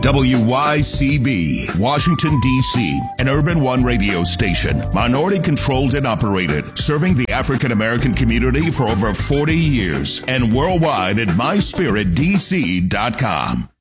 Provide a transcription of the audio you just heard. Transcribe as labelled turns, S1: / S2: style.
S1: WYCB, Washington, D.C., an Urban One radio station, minority-controlled and operated, serving the African-American community for over 40 years, and worldwide at myspiritdc.com.